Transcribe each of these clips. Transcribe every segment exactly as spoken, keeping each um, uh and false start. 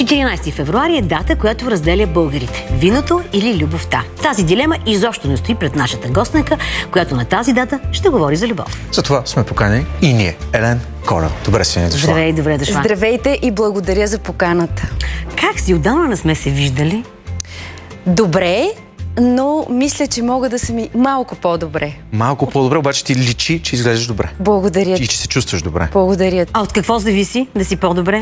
четиринайсети февруари е дата, която разделя българите. Виното или любовта. Тази дилема изобщо не стои пред нашата гостника, която на тази дата ще говори за любов. За това сме поканени и ние. Елен Колева. Добре си ни дошла. Здравей, добре дошла. Здравейте и благодаря за поканата. Как си? Отдавна не сме се виждали? Добре, но мисля, че мога да съм и малко по-добре. Малко по-добре, обаче ти личи, че изглеждаш добре. Благодаря. И че се чувстваш добре. Благодаря. А от какво зависи да си по-добре?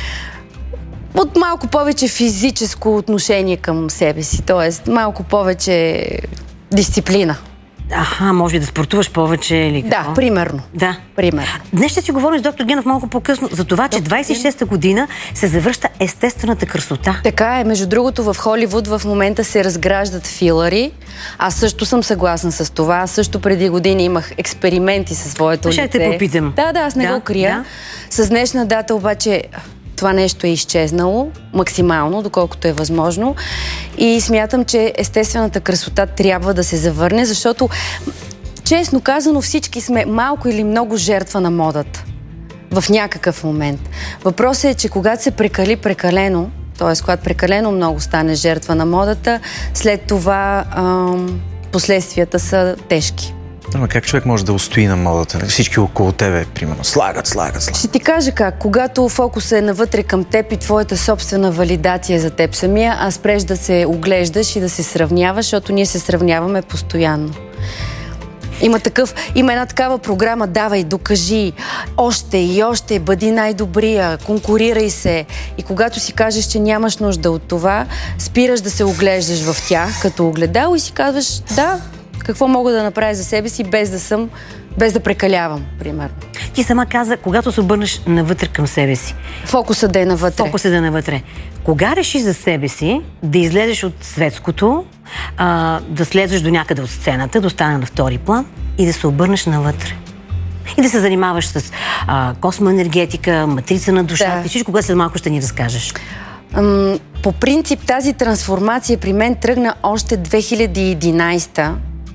От малко повече физическо отношение към себе си, т.е. малко повече дисциплина. Аха, може ли да спортуваш повече или какво? Да, примерно. Да. Примерно. Днес ще си говорим с доктор Генов малко по-късно за това, че двайсет и шеста година се завръща естествената красота. Така е. Между другото, в Холивуд в момента се разграждат филари. Аз също съм съгласна с това. Аз също преди години имах експерименти със своето лице. Ще те попитам. Да, да, аз не да, го крия. Да. С днешна дата обаче това нещо е изчезнало максимално, доколкото е възможно. И смятам, че естествената красота трябва да се завърне, защото, честно казано, всички сме малко или много жертва на модата. В някакъв момент. Въпросът е, че когато се прекали прекалено, т.е. когато прекалено много стане жертва на модата, след това ам, последствията са тежки. Ама как човек може да устои на модата? Всички около тебе, примерно, слагат, слагат, слагат. Ще ти кажа как. Когато фокусът е навътре към теб и твоята собствена валидация за теб самия, а спреш да се оглеждаш и да се сравняваш, защото ние се сравняваме постоянно. Има, такъв, има една такава програма: давай, докажи, още и още, бъди най-добрия, конкурирай се. И когато си кажеш, че нямаш нужда от това, спираш да се оглеждаш в тях като огледало и си казваш: да, какво мога да направя за себе си, без да съм, без да прекалявам, примерно. Ти сама каза, когато се обърнеш навътре към себе си. Фокусът да е навътре. Фокусът да е навътре. Кога реши за себе си да излезеш от светското, а, да слезеш до някъде от сцената, да остане на втори план и да се обърнеш навътре? И да се занимаваш с а, космоенергетика, матрица на душата, да. И всичко, което след малко ще ни разкажеш. Ам, по принцип тази трансформация при мен тръгна още две хиляди и единайсета,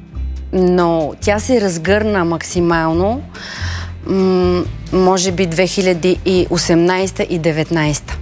но тя се разгърна максимално, м- може би две хиляди и осемнайсета и две хиляди и деветнайсета.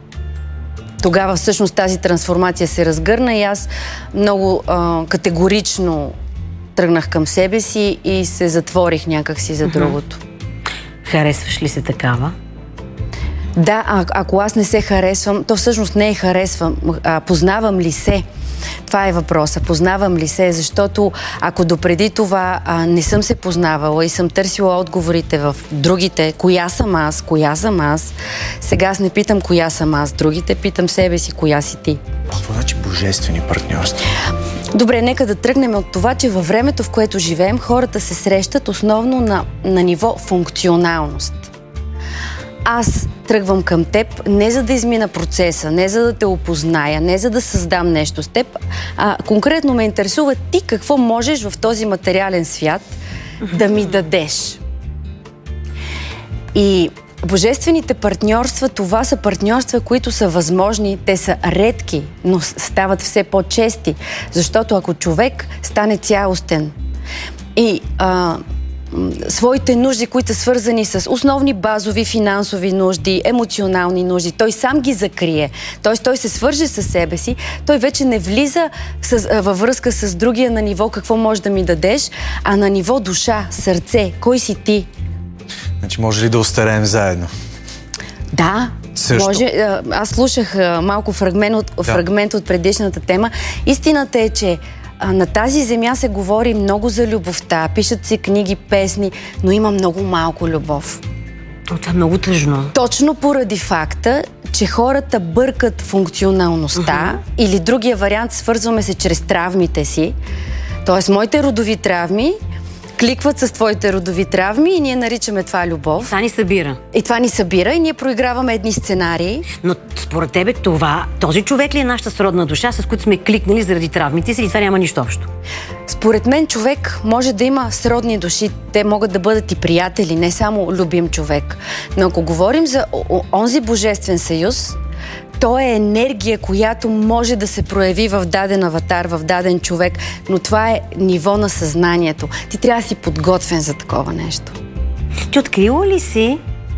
Тогава всъщност тази трансформация се разгърна и аз много а, категорично тръгнах към себе си и се затворих някакси за другото. Харесваш ли се такава? Да, а, ако аз не се харесвам, то всъщност не е харесвам, а познавам ли се? Това е въпроса. Познавам ли се? Защото ако допреди това а, не съм се познавала и съм търсила отговорите в другите, коя съм аз, коя съм аз, сега аз не питам коя съм аз, другите питам себе си, коя си ти. Какво значи божествени партньорства? Добре, нека да тръгнем от това, че във времето, в което живеем, хората се срещат основно на, на ниво функционалност. Аз тръгвам към теб не за да измина процеса, не за да те опозная, не за да създам нещо с теб, а конкретно ме интересува ти какво можеш в този материален свят да ми дадеш. И божествените партньорства, това са партньорства, които са възможни, те са редки, но стават все по-чести, защото ако човек стане цялостен и а, своите нужди, които са свързани с основни базови финансови нужди, емоционални нужди, той сам ги закрие, т.е. той се свърже със себе си, той вече не влиза с, във връзка с другия на ниво какво можеш да ми дадеш, а на ниво душа, сърце, кой си ти. Значи може ли да остареем заедно? Да, също. Може. Аз слушах малко фрагмент от, да. фрагмент от предишната тема. Истината е, че а, на тази земя се говори много за любовта, пишат се книги, песни, но има много малко любов. О, това е много тъжно. Точно поради факта, че хората бъркат функционалността, uh-huh. или другия вариант, свързваме се чрез травмите си. Тоест, моите родови травми кликват с твоите родови травми и ние наричаме това любов. Това ни събира. И това ни събира и ние проиграваме едни сценарии. Но според тебе това, този човек ли е нашата сродна душа, с които сме кликнали заради травмите си, и това няма нищо общо? Според мен човек може да има сродни души. Те могат да бъдат и приятели, не само любим човек. Но ако говорим за онзи божествен съюз, то е енергия, която може да се прояви в даден аватар, в даден човек, но това е ниво на съзнанието. Ти трябва да си подготвен за такова нещо. Ти открила ли си